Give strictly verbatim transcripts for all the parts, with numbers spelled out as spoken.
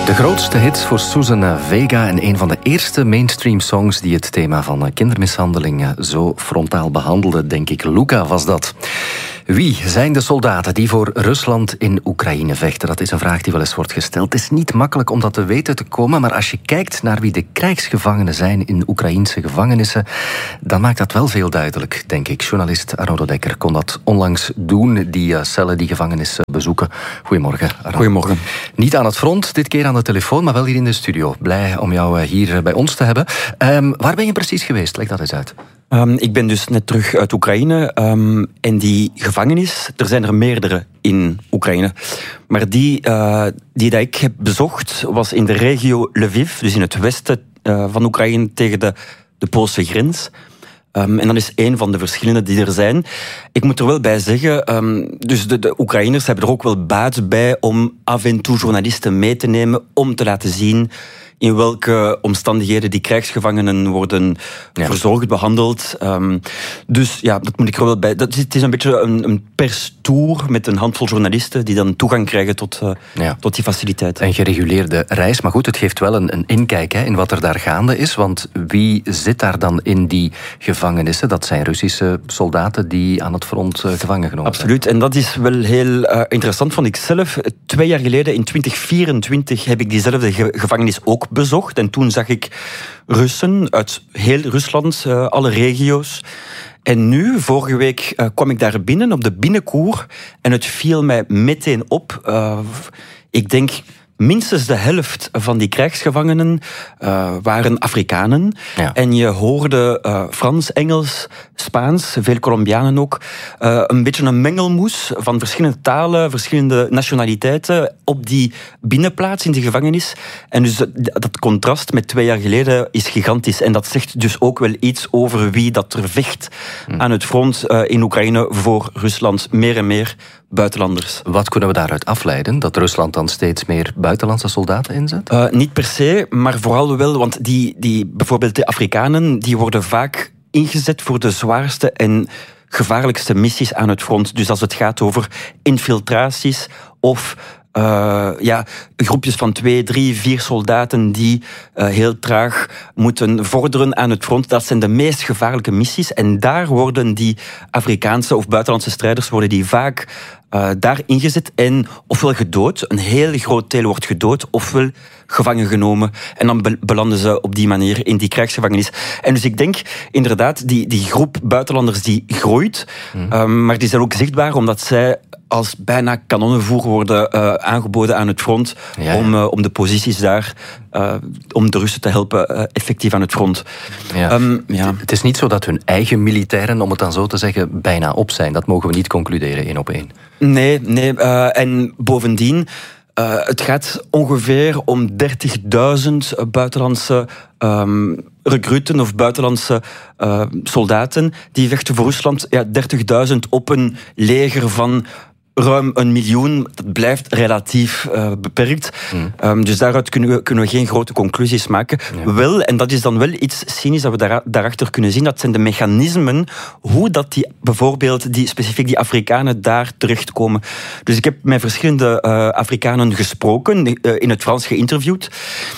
De grootste hits voor Suzanne Vega en een van de eerste mainstream songs die het thema van kindermishandeling zo frontaal behandelde, denk ik. Luka was dat. Wie zijn de soldaten die voor Rusland in Oekraïne vechten? Dat is een vraag die wel eens wordt gesteld. Het is niet makkelijk om dat te weten te komen, maar als je kijkt naar wie de krijgsgevangenen zijn in Oekraïnse gevangenissen, dan maakt dat wel veel duidelijk, denk ik. Journalist Arno de Dekker kon dat onlangs doen, die uh, cellen, die gevangenissen bezoeken. Goedemorgen, Arno. Goedemorgen. Niet aan het front, dit keer aan de telefoon, maar wel hier in de studio. Blij om jou uh, hier bij ons te hebben. Um, waar ben je precies geweest? Leg dat eens uit. Um, ik ben dus net terug uit Oekraïne. Um, en die gevangenis, er zijn er meerdere in Oekraïne. Maar die, uh, die dat ik heb bezocht, was in de regio Lviv, dus in het westen uh, van Oekraïne, tegen de, de Poolse grens. Um, en dat is één van de verschillende die er zijn. Ik moet er wel bij zeggen, um, dus de, de Oekraïners hebben er ook wel baat bij om af en toe journalisten mee te nemen om te laten zien in welke omstandigheden die krijgsgevangenen worden ja. verzorgd, behandeld. Um, dus ja, dat moet ik er wel bij. Dat is, het is een beetje een, een perstour met een handvol journalisten die dan toegang krijgen tot, uh, ja. tot die faciliteiten. Een gereguleerde reis, maar goed, het geeft wel een, een inkijk hè, in wat er daar gaande is. Want wie zit daar dan in die gevangenissen? Dat zijn Russische soldaten die aan het front uh, gevangen genomen zijn. Absoluut, en dat is wel heel uh, interessant, vond ik zelf. Twee jaar geleden, in twintig vierentwintig, heb ik diezelfde ge- gevangenis ook bezocht. En toen zag ik Russen uit heel Rusland, uh, alle regio's. En nu, vorige week, uh, kwam ik daar binnen op de binnenkoer. En het viel mij meteen op. Uh, ik denk, minstens de helft van die krijgsgevangenen uh, waren Afrikanen. Ja. En je hoorde uh, Frans, Engels, Spaans, veel Colombianen ook. Uh, een beetje een mengelmoes van verschillende talen, verschillende nationaliteiten op die binnenplaats in de gevangenis. En dus dat contrast met twee jaar geleden is gigantisch. En dat zegt dus ook wel iets over wie dat er vecht hmm. aan het front uh, in Oekraïne voor Rusland. Meer en meer buitenlanders. Wat kunnen we daaruit afleiden? Dat Rusland dan steeds meer buitenlandse soldaten inzet? Uh, niet per se, maar vooral wel, want die, die, bijvoorbeeld de Afrikanen, die worden vaak ingezet voor de zwaarste en gevaarlijkste missies aan het front. Dus als het gaat over infiltraties of Uh, ja, groepjes van twee, drie, vier soldaten die uh, heel traag moeten vorderen aan het front. Dat zijn de meest gevaarlijke missies. En daar worden die Afrikaanse of buitenlandse strijders worden die vaak uh, daar ingezet en ofwel gedood, een heel groot deel wordt gedood, ofwel gevangen genomen. En dan be- belanden ze op die manier in die krijgsgevangenis. En dus ik denk inderdaad, die, die groep buitenlanders die groeit, mm. um, maar die zijn ook zichtbaar omdat zij als bijna kanonnenvoer worden uh, aangeboden aan het front ja, ja. Om, uh, om de posities daar, uh, om de Russen te helpen uh, effectief aan het front. Ja. Um, ja. Het is niet zo dat hun eigen militairen, om het dan zo te zeggen, bijna op zijn. Dat mogen we niet concluderen, één op één. Nee, nee. Uh, en bovendien, uh, het gaat ongeveer om dertigduizend buitenlandse um, recruten of buitenlandse uh, soldaten die vechten voor Rusland. Ja, dertigduizend op een leger van ruim een miljoen, dat blijft relatief uh, beperkt. Mm. Um, dus daaruit kunnen we, kunnen we geen grote conclusies maken. Ja. Wel, en dat is dan wel iets cynisch dat we daar, daarachter kunnen zien, dat zijn de mechanismen, hoe dat die, bijvoorbeeld die, specifiek die Afrikanen daar terechtkomen. Dus ik heb met verschillende uh, Afrikanen gesproken, uh, in het Frans geïnterviewd.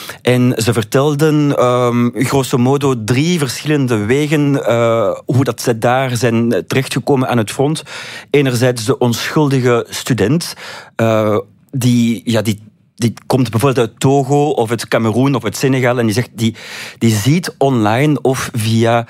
En ze vertelden um, grosso modo drie verschillende wegen uh, hoe dat ze daar zijn terechtgekomen aan het front. Enerzijds de onschuldige student, uh, die, ja, die, die komt bijvoorbeeld uit Togo of uit Cameroen of uit Senegal en die zegt, die, die ziet online of via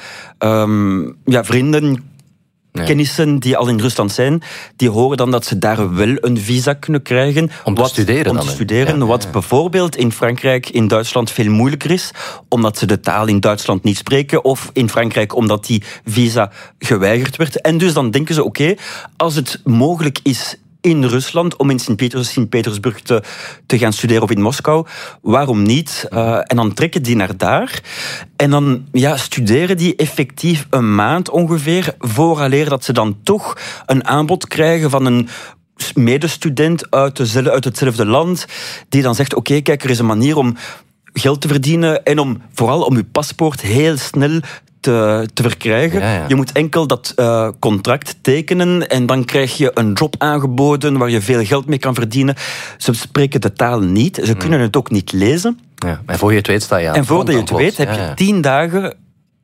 um, ja, vrienden, nee. kennissen die al in Rusland zijn, die horen dan dat ze daar wel een visa kunnen krijgen. Om te wat, studeren om dan. te studeren, ja, wat ja, ja. bijvoorbeeld in Frankrijk, in Duitsland veel moeilijker is, omdat ze de taal in Duitsland niet spreken, of in Frankrijk omdat die visa geweigerd werd. En dus dan denken ze, oké, okay, als het mogelijk is in Rusland om in Sint-Petersburg te, te gaan studeren of in Moskou, waarom niet? Uh, en dan trekken die naar daar. En dan ja, studeren die effectief een maand ongeveer, vooraleer dat ze dan toch een aanbod krijgen van een medestudent uit, de, uit hetzelfde land, die dan zegt, oké, okay, kijk, er is een manier om geld te verdienen en om vooral om uw paspoort heel snel te, te verkrijgen. Ja, ja. Je moet enkel dat uh, contract tekenen en dan krijg je een job aangeboden waar je veel geld mee kan verdienen. Ze spreken de taal niet, ze kunnen het ook niet lezen. Ja. En voor je het weet sta je aan En voordat je het front, weet heb je ja, ja. tien dagen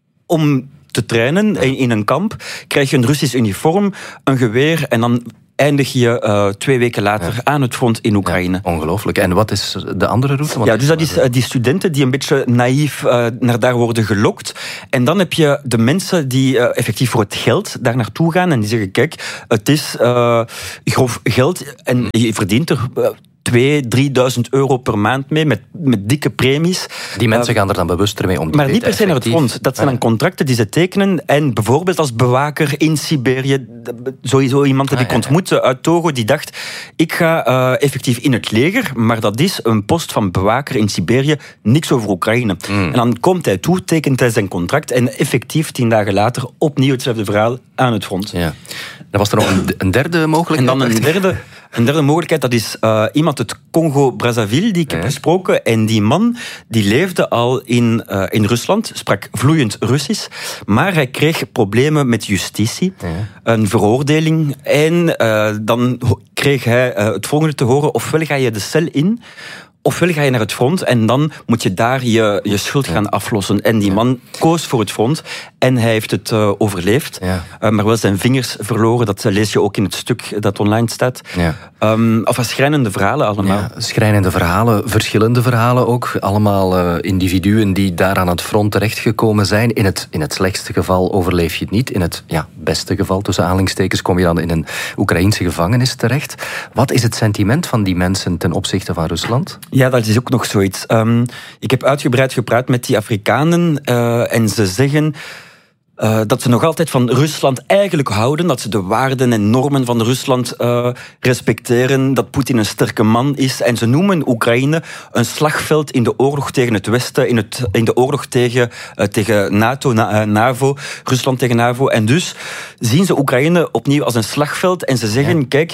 om te trainen in een kamp. Krijg je een Russisch uniform, een geweer en dan eindig je uh, twee weken later ja. aan het front in Oekraïne. Ja, ongelooflijk. En wat is de andere route? Want ja, dus dat is uh, die studenten die een beetje naïef uh, naar daar worden gelokt. En dan heb je de mensen die uh, effectief voor het geld daar naartoe gaan en die zeggen, kijk, het is uh, grof geld en je verdient er Uh, tweeduizend, drieduizend euro per maand mee, met, met dikke premies. Die mensen uh, gaan er dan bewuster mee om. Maar niet per se naar het front. Dat zijn dan contracten die ze tekenen. En bijvoorbeeld als bewaker in Siberië, sowieso iemand heb ik ontmoet uit Togo, die dacht, ik ga uh, effectief in het leger, maar dat is een post van bewaker in Siberië, niks over Oekraïne. Mm. En dan komt hij toe, tekent hij zijn contract en effectief tien dagen later opnieuw hetzelfde verhaal aan het front. Ja. Dan was er nog een, een derde mogelijkheid. En dan een derde, een derde mogelijkheid, dat is uh, iemand uit Congo-Brazzaville die ik heb ja. gesproken. En die man die leefde al in, uh, in Rusland, sprak vloeiend Russisch. Maar hij kreeg problemen met justitie, ja. een veroordeling. En uh, dan kreeg hij uh, het volgende te horen, ofwel ga je de cel in, ofwel ga je naar het front en dan moet je daar je, je schuld gaan aflossen. En die man koos voor het front en hij heeft het uh, overleefd. Ja. Uh, maar wel zijn vingers verloren. Dat lees je ook in het stuk dat online staat. Ja. Um, of schrijnende verhalen allemaal. Ja, schrijnende verhalen, verschillende verhalen ook. Allemaal uh, individuen die daar aan het front terechtgekomen zijn. In het, in het slechtste geval overleef je het niet. In het ja, beste geval, tussen aanhalingstekens, kom je dan in een Oekraïense gevangenis terecht. Wat is het sentiment van die mensen ten opzichte van Rusland? Ja, dat is ook nog zoiets. Um, ik heb uitgebreid gepraat met die Afrikanen uh, en ze zeggen Uh, dat ze nog altijd van Rusland eigenlijk houden, dat ze de waarden en normen van Rusland uh, respecteren, dat Poetin een sterke man is. En ze noemen Oekraïne een slagveld in de oorlog tegen het Westen, in, het, in de oorlog tegen, uh, tegen NATO, na, uh, NAVO, Rusland tegen NAVO. En dus zien ze Oekraïne opnieuw als een slagveld en ze zeggen, ja. kijk,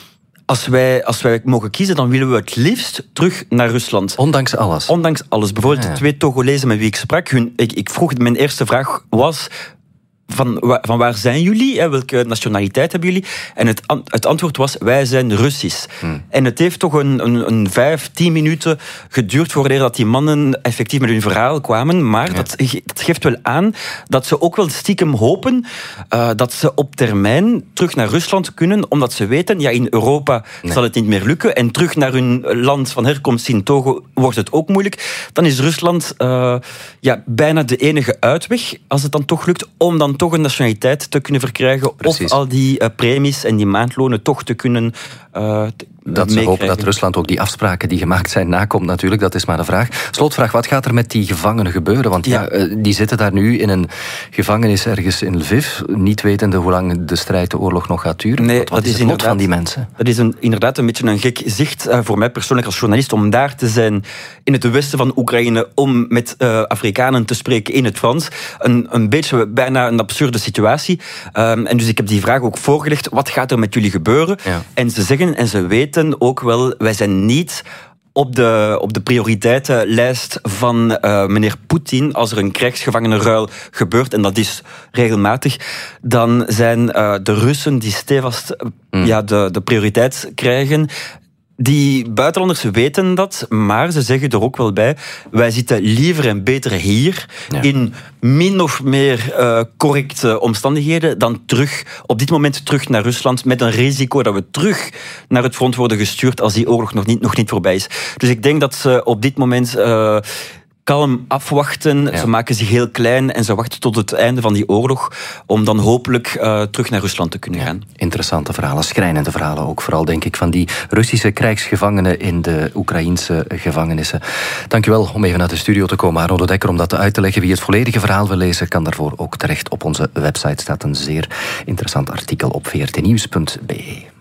Als wij, als wij mogen kiezen, dan willen we het liefst terug naar Rusland. Ondanks alles? Ondanks alles. Bijvoorbeeld ja, ja. de twee Togolezen met wie ik sprak. Hun, ik, ik vroeg, mijn eerste vraag was, van, wa, van waar zijn jullie? Hè, welke nationaliteit hebben jullie? En het, het antwoord was, wij zijn Russisch. Hmm. En het heeft toch een, een, een vijf, tien minuten geduurd voordat dat die mannen effectief met hun verhaal kwamen. Maar ja. dat, dat geeft wel aan dat ze ook wel stiekem hopen uh, dat ze op termijn terug naar Rusland kunnen, omdat ze weten, ja, in Europa nee. zal het niet meer lukken. En terug naar hun land van herkomst in Togo wordt het ook moeilijk. Dan is Rusland uh, ja, bijna de enige uitweg, als het dan toch lukt, om dan toch een nationaliteit te kunnen verkrijgen. Precies. Of al die uh, premies en die maandlonen toch te kunnen uh, te, Dat ze hopen dat Rusland ook die afspraken die gemaakt zijn nakomt natuurlijk, dat is maar de vraag. Slotvraag, wat gaat er met die gevangenen gebeuren? Want ja, ja die zitten daar nu in een gevangenis ergens in Lviv, niet wetende hoe lang de strijd, de oorlog nog gaat duren. Nee, wat wat dat is is het lot van die mensen? Dat is een, inderdaad een beetje een gek zicht uh, voor mij persoonlijk als journalist om daar te zijn in het westen van Oekraïne, om met uh, Afrikanen te spreken in het Frans. Een, een beetje bijna een absurde situatie. Um, en dus ik heb die vraag ook voorgelegd, wat gaat er met jullie gebeuren? Ja. En ze zeggen en ze weten ook wel, wij zijn niet op de, op de prioriteitenlijst van uh, meneer Poetin. Als er een krijgsgevangenenruil gebeurt, en dat is regelmatig, dan zijn uh, de Russen die stevast mm. ja, de, de prioriteit krijgen. Die buitenlanders weten dat, maar ze zeggen er ook wel bij, wij zitten liever en beter hier, ja. in min of meer uh, correcte omstandigheden, dan terug, op dit moment terug naar Rusland, met een risico dat we terug naar het front worden gestuurd als die oorlog nog niet, nog niet voorbij is. Dus ik denk dat ze op dit moment Uh, kalm afwachten. Ja. Ze maken zich heel klein en ze wachten tot het einde van die oorlog om dan hopelijk uh, terug naar Rusland te kunnen gaan. Ja, interessante verhalen, schrijnende verhalen ook. Vooral denk ik van die Russische krijgsgevangenen in de Oekraïense gevangenissen. Dankjewel om even naar de studio te komen, Aaron de Dekker, om dat uit te leggen. Wie het volledige verhaal wil lezen, kan daarvoor ook terecht. Op onze website staat een zeer interessant artikel op v r t nieuws punt b e.